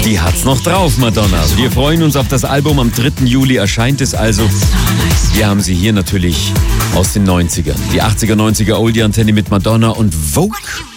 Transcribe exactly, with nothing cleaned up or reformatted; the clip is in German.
Die hat's noch drauf, Madonna. Wir freuen uns auf das Album. Am dritten Juli erscheint es also. Wir haben sie hier natürlich aus den neunzigern. Die achtziger, neunziger Oldie-Antenne mit Madonna und Vogue.